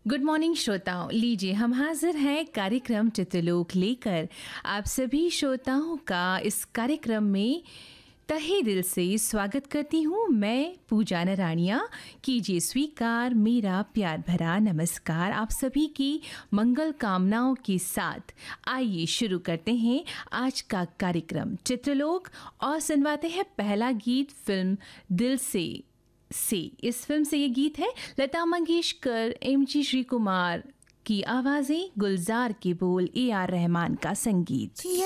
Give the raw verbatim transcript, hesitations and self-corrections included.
Good morning श्रोताओं, लीजिए हम हाजिर हैं कार्यक्रम चित्रलोक लेकर। आप सभी श्रोताओं का इस कार्यक्रम में तहे दिल से स्वागत करती हूँ। मैं पूजा नारायणिया। कीजिए स्वीकार मेरा प्यार भरा नमस्कार आप सभी की मंगल कामनाओं के साथ। आइए शुरू करते हैं आज का कार्यक्रम चित्रलोक और सुनवाते हैं पहला गीत फिल्म दिल से से इस फिल्म से ये गीत है लता मंगेशकर, एम जी श्री कुमार की आवाज़ें, गुलजार के बोल, ए आर रहमान का संगीत।